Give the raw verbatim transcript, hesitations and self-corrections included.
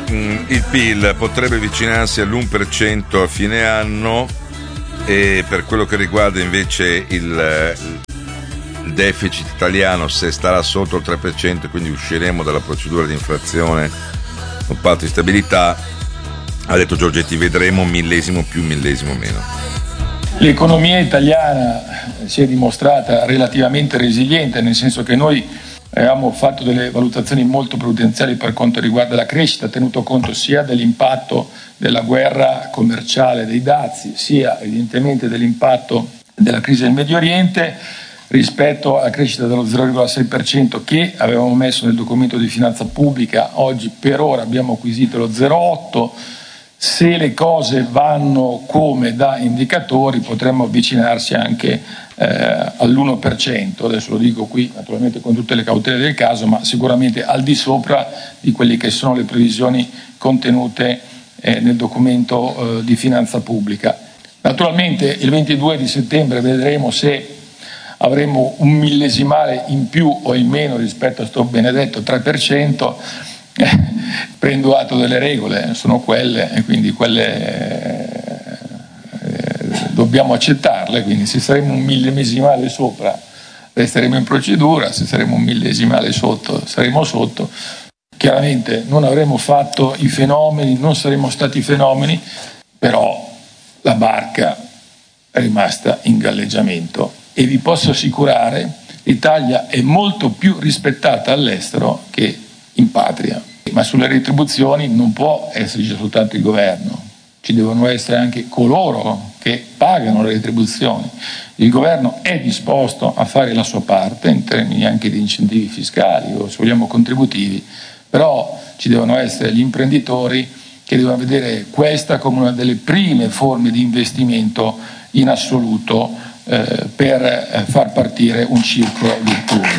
mh, il P I L potrebbe avvicinarsi all'uno per cento a fine anno, e per quello che riguarda invece il, il deficit italiano, se starà sotto il tre per cento, quindi usciremo dalla procedura di infrazione con patto di stabilità, ha detto Giorgetti, vedremo millesimo più, millesimo meno. L'economia italiana si è dimostrata relativamente resiliente, nel senso che noi avevamo fatto delle valutazioni molto prudenziali per quanto riguarda la crescita, tenuto conto sia dell'impatto della guerra commerciale dei dazi, sia evidentemente dell'impatto della crisi del Medio Oriente, rispetto alla crescita dello zero virgola sei per cento che avevamo messo nel documento di finanza pubblica. Oggi per ora abbiamo acquisito lo zero virgola otto per cento. Se le cose vanno come da indicatori potremmo avvicinarsi anche eh, all'uno per cento, adesso lo dico qui naturalmente con tutte le cautele del caso, ma sicuramente al di sopra di quelle che sono le previsioni contenute eh, nel documento eh, di finanza pubblica. Naturalmente il ventidue di settembre vedremo se avremo un millesimale in più o in meno rispetto a sto benedetto tre per cento. Prendo atto delle regole, sono quelle e quindi quelle eh, dobbiamo accettarle, quindi se saremo un millesimale sopra resteremo in procedura, se saremo un millesimale sotto saremo sotto. Chiaramente non avremo fatto i fenomeni, non saremo stati fenomeni, però la barca è rimasta in galleggiamento e vi posso assicurare l'Italia è molto più rispettata all'estero che in patria. Ma sulle retribuzioni non può esserci soltanto il governo, ci devono essere anche coloro che pagano le retribuzioni. Il governo è disposto a fare la sua parte in termini anche di incentivi fiscali o se vogliamo contributivi, però ci devono essere gli imprenditori che devono vedere questa come una delle prime forme di investimento in assoluto eh, per far partire un circolo virtuoso.